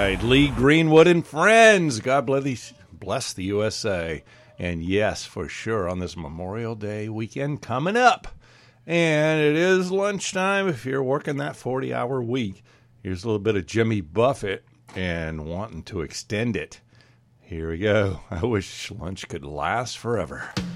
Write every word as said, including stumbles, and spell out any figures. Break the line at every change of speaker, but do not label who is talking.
right. Lee Greenwood and friends. God bless, bless the U S A. And yes, for sure, on this Memorial Day weekend coming up. And it is lunchtime if you're working that forty-hour week. Here's a little bit of Jimmy Buffett and wanting to extend it. Here we go. I wish lunch could last forever.